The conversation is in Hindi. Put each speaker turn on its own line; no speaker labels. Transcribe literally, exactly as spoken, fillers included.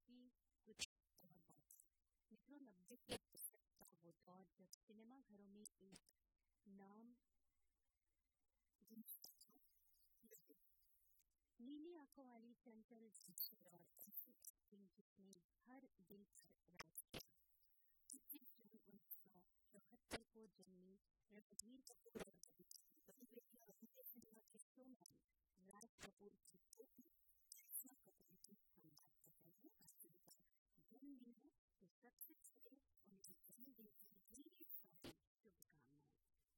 काफ़ी कुछ और बात। मित्रों, नब्बे के दशक का वो दौर जब सिनेमा घरों में एक नाम नीली आंखों वाली चंचल और ऐसी एक्टिंग जिसने हर दिल पर